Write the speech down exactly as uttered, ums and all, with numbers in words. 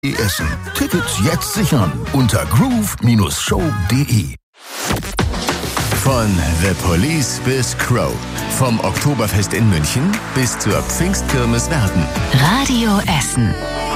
Essen. Tickets jetzt sichern unter groove Bindestrich show punkt de. Von The Police bis Crow. Vom Oktoberfest in München bis zur Pfingstkirmes Werden. Radio Essen.